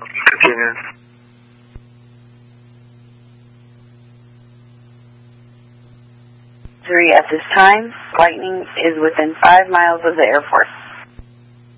Continue. At this time, Lightning is within 5 miles of the Air Force.